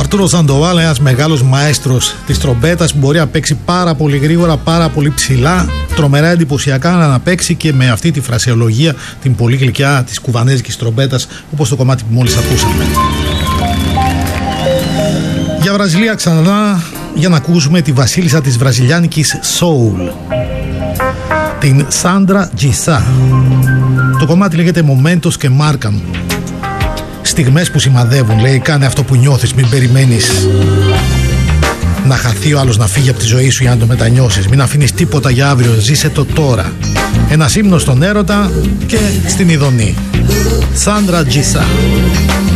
Αρτούρο Σαντοβάλ, ένας μεγάλος μαέστρος της τρομπέτας που μπορεί να παίξει πάρα πολύ γρήγορα, πάρα πολύ ψηλά, τρομερά εντυπωσιακά να παίξει και με αυτή τη φρασεολογία, την πολύ γλυκιά της κουβανέζικης τρομπέτας, όπως το κομμάτι που μόλις ακούσαμε. Για Βραζιλία ξανά, για να ακούσουμε τη βασίλισσα της βραζιλιάνικης soul, την Σάντρα Τζισά. Το κομμάτι λέγεται Momentos και Marcan. Στιγμές που σημαδεύουν, λέει, κάνε αυτό που νιώθεις, μην περιμένεις να χαθεί ο άλλος, να φύγει από τη ζωή σου για να το μετανιώσεις. Μην αφήνεις τίποτα για αύριο, ζήσε το τώρα. Ένας ύμνος στον έρωτα και στην ειδονή. Σάντρα Τζισά.